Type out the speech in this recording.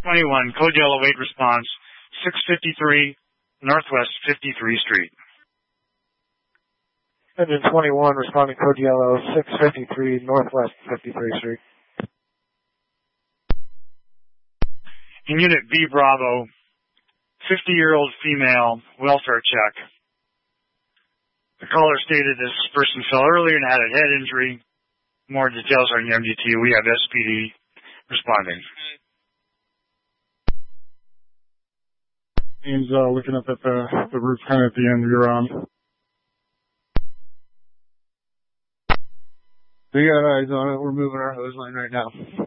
21, code yellow 8 response, 653 Northwest 53 Street. Engine 21 responding code yellow 653 Northwest 53 Street. In Unit B Bravo, 50-year-old female, welfare check. The caller stated this person fell earlier and had a head injury. More details are in the MDT. We have SPD responding. He's looking up at the roof kind of at the end you're on. We got eyes on it. We're moving our hose line right now.